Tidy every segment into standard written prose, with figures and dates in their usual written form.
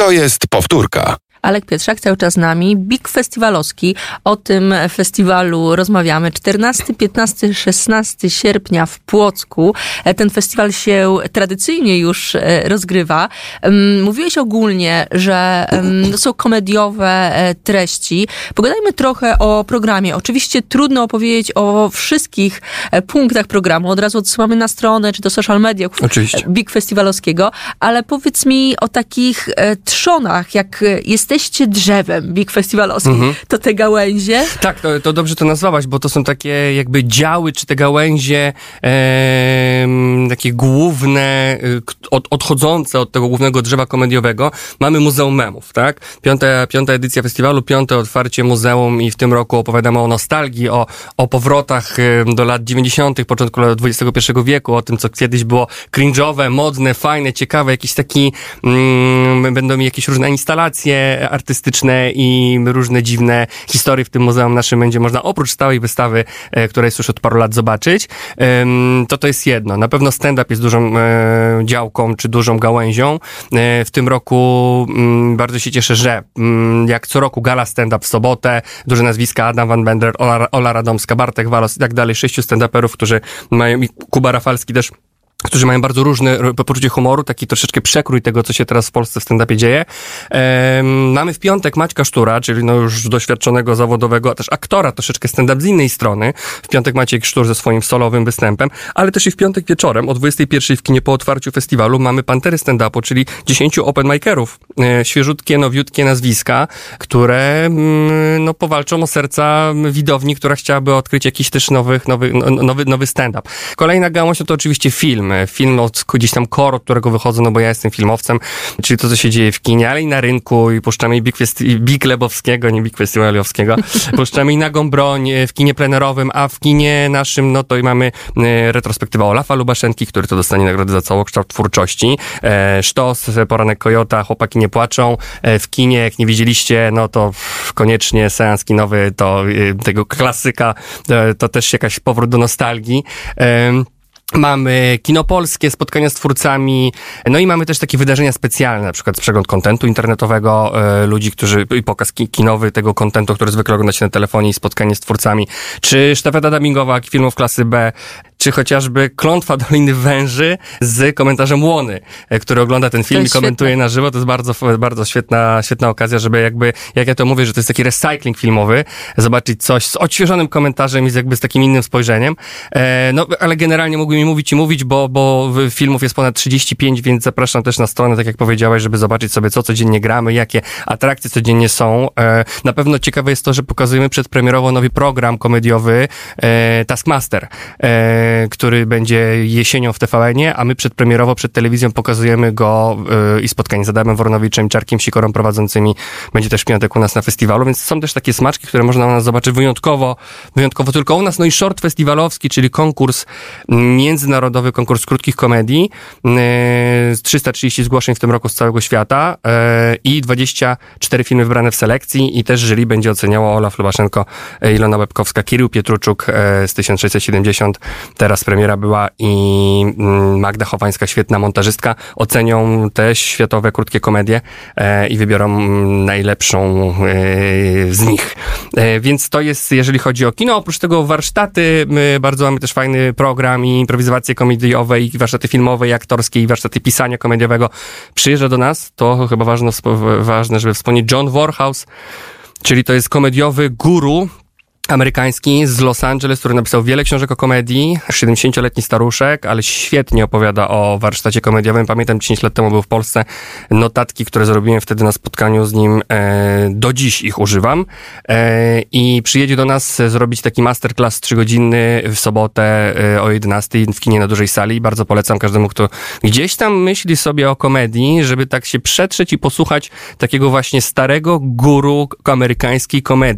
To jest powtórka. Alek Pietrzak cały czas z nami. Big Festiwalowski. O tym festiwalu rozmawiamy. 14, 15, 16 sierpnia w Płocku. Ten festiwal się tradycyjnie już rozgrywa. Mówiłeś ogólnie, że są komediowe treści. Pogadajmy trochę o programie. Oczywiście trudno opowiedzieć o wszystkich punktach programu. Od razu odsyłamy na stronę, czy do social mediów Big Festiwalowskiego. Ale powiedz mi o takich trzonach, jak jesteście drzewem Big Festiwalowski. To te gałęzie? Tak, to dobrze to nazwałaś, bo to są takie jakby działy, czy te gałęzie takie główne, odchodzące od tego głównego drzewa komediowego. Mamy Muzeum Memów, tak? Piąta edycja festiwalu, 5. otwarcie muzeum i w tym roku opowiadamy o nostalgii, o powrotach do lat 90., początku lat XXI wieku, o tym, co kiedyś było cringe'owe, modne, fajne, ciekawe, jakieś taki, będą jakieś różne instalacje artystyczne i różne dziwne historie w tym muzeum naszym będzie można oprócz stałej wystawy, która jest już od paru lat, zobaczyć. To jest jedno. Na pewno stand-up jest dużą działką, czy dużą gałęzią. W tym roku bardzo się cieszę, że jak co roku gala stand-up w sobotę, duże nazwiska, Adam Van Bender, Ola Radomska, Bartek Walos i tak dalej, 6 stand-uperów, którzy mają, i Kuba Rafalski też, którzy mają bardzo różne poczucie humoru, taki troszeczkę przekrój tego, co się teraz w Polsce w stand-upie dzieje. Mamy w piątek Maćka Sztura, czyli już doświadczonego zawodowego, a też aktora troszeczkę stand-up z innej strony. W piątek Maciek Sztur ze swoim solowym występem, ale też i w piątek wieczorem o 21:00 w kinie po otwarciu festiwalu mamy Pantery stand-upu, czyli 10 open micerów. Świeżutkie, nowiutkie nazwiska, które powalczą o serca widowni, która chciałaby odkryć jakiś też nowy stand-up. Kolejna gałąź to oczywiście film od gdzieś tam KOR, od którego wychodzę, bo ja jestem filmowcem, czyli to, co się dzieje w kinie, ale i na rynku, i puszczamy i Big Lebowskiego, nie Big Festiwalowskiego, puszczamy i Nagą broń w kinie plenerowym, a w kinie naszym, to i mamy retrospektywę Olafa Lubaszenki, który to dostanie nagrodę za całokształt twórczości, Sztos, Poranek Kojota, Chłopaki nie płaczą, w kinie, jak nie widzieliście, to koniecznie seans kinowy, to tego klasyka, to też jakaś powrót do nostalgii. Mamy kino polskie, spotkania z twórcami, i mamy też takie wydarzenia specjalne, na przykład przegląd kontentu internetowego, ludzi, i pokaz kinowy tego kontentu, który zwykle ogląda się na telefonie, i spotkanie z twórcami, czy sztafeta dubbingowa filmów klasy B, czy chociażby Klątwa Doliny Węży z komentarzem Łony, który ogląda ten film i komentuje świetne na żywo. To jest bardzo, bardzo świetna okazja, żeby jak ja to mówię, że to jest taki recycling filmowy, zobaczyć coś z odświeżonym komentarzem i z takim innym spojrzeniem. Ale generalnie mógłbym mówić, bo filmów jest ponad 35, więc zapraszam też na stronę, tak jak powiedziałeś, żeby zobaczyć sobie, co codziennie gramy, jakie atrakcje codziennie są. Na pewno ciekawe jest to, że pokazujemy przedpremierowo nowy program komediowy Taskmaster, który będzie jesienią w TVN-ie, a my przedpremierowo przed telewizją pokazujemy go i spotkanie z Adamem Wornowiczem, Czarkiem Sikorą prowadzącymi będzie też w piątek u nas na festiwalu, więc są też takie smaczki, które można u nas zobaczyć wyjątkowo tylko u nas. I short festiwalowski, czyli międzynarodowy konkurs krótkich komedii, 330 zgłoszeń w tym roku z całego świata i 24 filmy wybrane w selekcji i też jury będzie oceniało Olaf Lubaszenko, Ilona Łebkowska, Kirył Pietruczuk z 1670. Teraz premiera była i Magda Chowańska, świetna montażystka. Ocenią te światowe krótkie komedie i wybiorą najlepszą z nich. Więc to jest, jeżeli chodzi o kino. Oprócz tego warsztaty, bardzo mamy też fajny program i improwizacje komediowe, i warsztaty filmowe, i aktorskie, i warsztaty pisania komediowego. Przyjeżdża do nas, to chyba ważne, żeby wspomnieć, John Warhouse, czyli to jest komediowy guru amerykański z Los Angeles, który napisał wiele książek o komedii, 70-letni staruszek, ale świetnie opowiada o warsztacie komediowym. Pamiętam, 10 lat temu był w Polsce, notatki, które zrobiłem wtedy na spotkaniu z nim, do dziś ich używam, i przyjedzie do nas zrobić taki masterclass 3-godzinny w sobotę o 11:00 w kinie na dużej sali. Bardzo polecam każdemu, kto gdzieś tam myśli sobie o komedii, żeby tak się przetrzeć i posłuchać takiego właśnie starego guru amerykańskiej komedii.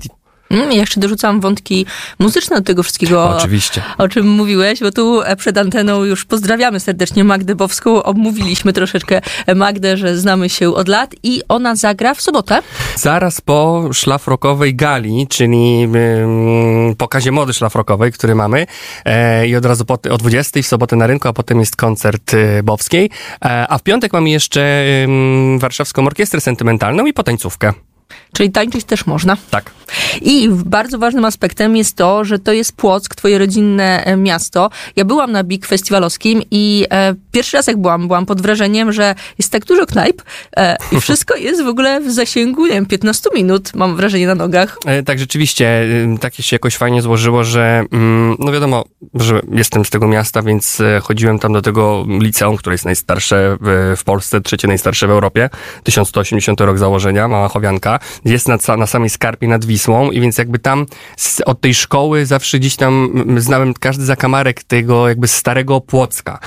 Ja jeszcze dorzucam wątki muzyczne do tego wszystkiego, Oczywiście. O czym mówiłeś, bo tu przed anteną już pozdrawiamy serdecznie Magdę Bowską. Obmówiliśmy troszeczkę Magdę, że znamy się od lat i ona zagra w sobotę. Zaraz po szlafrokowej gali, czyli pokazie mody szlafrokowej, który mamy i od razu o 20 w sobotę na rynku, a potem jest koncert Bowskiej. A w piątek mamy jeszcze Warszawską Orkiestrę Sentymentalną i potańcówkę. Czyli tańczyć też można. Tak. I bardzo ważnym aspektem jest to, że to jest Płock, twoje rodzinne miasto. Ja byłam na Big Festiwalowskim i pierwszy raz jak byłam pod wrażeniem, że jest tak dużo knajp i wszystko jest w ogóle w zasięgu, nie wiem, 15 minut, mam wrażenie, na nogach. Tak, rzeczywiście, tak się jakoś fajnie złożyło, że no wiadomo, że jestem z tego miasta, więc chodziłem tam do tego liceum, które jest najstarsze w Polsce, trzecie najstarsze w Europie, 1180 rok założenia, Mała Chowianka. Jest na samej skarpie nad Wisłą i więc jakby tam od tej szkoły zawsze gdzieś tam znałem każdy zakamarek tego jakby starego Płocka.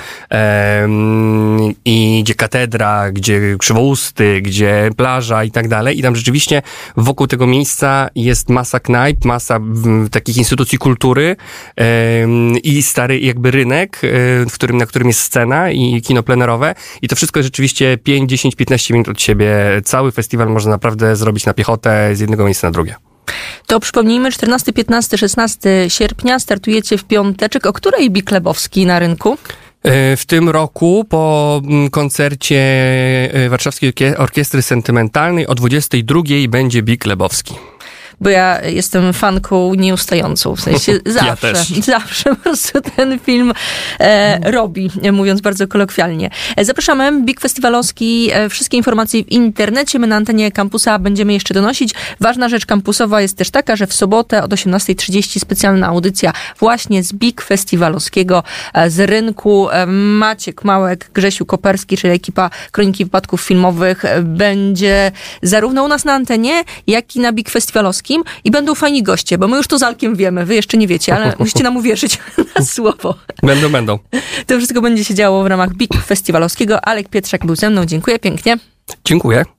I gdzie katedra, gdzie Krzywousty, gdzie plaża i tak dalej. I tam rzeczywiście wokół tego miejsca jest masa knajp, masa takich instytucji kultury i stary jakby rynek, na którym jest scena i kino plenerowe. I to wszystko jest rzeczywiście 5, 10, 15 minut od siebie. Cały festiwal można naprawdę zrobić na piechotę z jednego miejsca na drugie. To przypomnijmy, 14, 15, 16 sierpnia startujecie w piąteczek. O której Big Lebowski na rynku? W tym roku po koncercie Warszawskiej Orkiestry Sentymentalnej o 22 będzie Big Lebowski. Bo ja jestem fanką nieustającą, w sensie zawsze po prostu ten film robi, mówiąc bardzo kolokwialnie. Zapraszamy, Big Festiwalowski, wszystkie informacje w internecie, my na antenie kampusa będziemy jeszcze donosić. Ważna rzecz kampusowa jest też taka, że w sobotę od 18:30 specjalna audycja właśnie z Big Festiwalowskiego z rynku. Maciek Małek, Grzesiu Koperski, czyli ekipa Kroniki Wypadków Filmowych będzie zarówno u nas na antenie, jak i na Big Festiwalowskim. I będą fajni goście, bo my już to z Alkiem wiemy, wy jeszcze nie wiecie, ale musicie nam uwierzyć na słowo. Będą. To wszystko będzie się działo w ramach Big Festiwalowskiego. Alek Pietrzak był ze mną, dziękuję pięknie. Dziękuję.